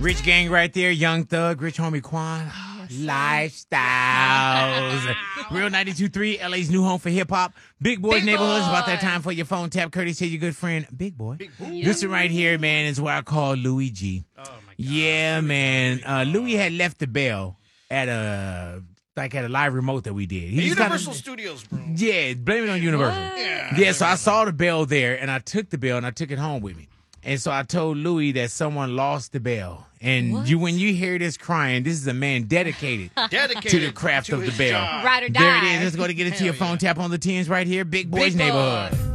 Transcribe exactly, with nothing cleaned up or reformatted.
Rich Gang right there, Young Thug, Rich Homie Quan. Lifestyles. Real ninety-two point three, L A's new home for hip-hop. Big Boy's Big Neighborhood. It's about Boy. that time for your phone tap. Courtesy of your good friend, Big Boy. Big Boy. This one right here, man, is what I call Louis G. Oh, my God. Yeah, man. Uh, Louis had left the bell at a, like at a live remote that we did. He Hey, just Universal kinda- Studios, bro. Yeah, blame it on Universal. Yeah. Yeah, so I saw the bell there, and I took the bell, and I took it home with me. And so I told Louis that someone lost the bell. And What? you, when you hear this crying, this is a man dedicated Dedicated to the craft to of the his bell. job. Ride or die. There it is. Let's go to get it to your Hell phone yeah. tap on the tens right here. Big Boy's Big Boy. Neighborhood.